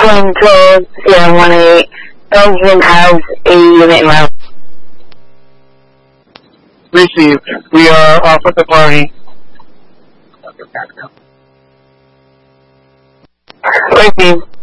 Control 018. Belgium has a unit in route. Received. We are off with the party. Received.